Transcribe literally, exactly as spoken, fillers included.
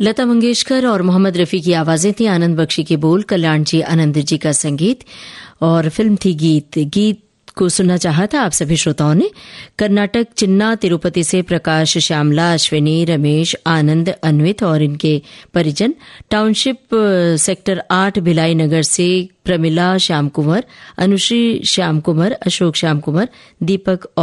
लता मंगेशकर और मोहम्मद रफ़ी की आवाज़ें थी, आनंद बख्शी के बोल, कल्याण जी आनंद जी का संगीत और फिल्म थी गीत। गीत को सुनना चाहा था आप सभी श्रोताओं ने। कर्नाटक चिन्ना तिरुपति से प्रकाश, श्यामला, अश्विनी, रमेश, आनंद, अन्वित और इनके परिजन। टाउनशिप सेक्टर आठ भिलाई नगर से प्रमिला श्याम कुंवर, अनुश्री श्याम कुंवर, अशोक श्याम कुंवर, दीपक और